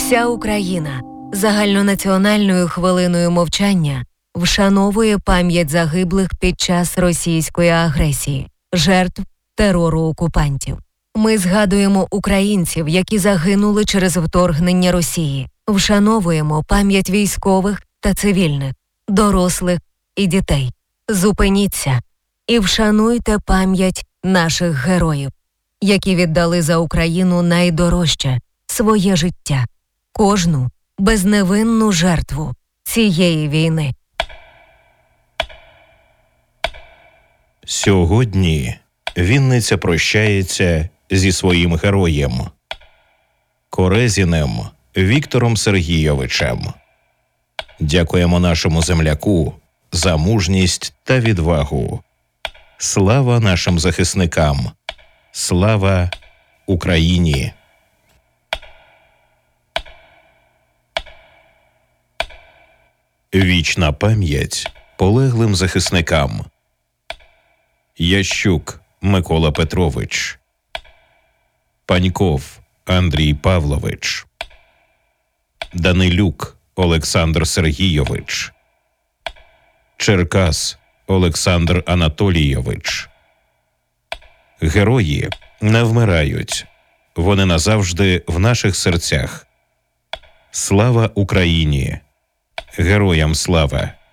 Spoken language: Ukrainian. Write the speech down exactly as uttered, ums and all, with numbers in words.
Вся Україна загальнонаціональною хвилиною мовчання вшановує пам'ять загиблих під час російської агресії, жертв терору окупантів. Ми згадуємо українців, які загинули через вторгнення Росії. Вшановуємо пам'ять військових та цивільних, дорослих і дітей. Зупиніться і вшануйте пам'ять наших героїв, які віддали за Україну найдорожче – своє життя, кожну безневинну жертву цієї війни. Сьогодні Вінниця прощається зі своїм героєм – Корезіним Віктором Сергійовичем. Дякуємо нашому земляку за мужність та відвагу. Слава нашим захисникам! Слава Україні! Вічна пам'ять полеглим захисникам. Ящук Микола Петрович, Паньков Андрій Павлович, Данилюк Олександр Сергійович, Черкас Олександр Анатолійович. Герої не вмирають. Вони назавжди в наших серцях. Слава Україні! Героям слава!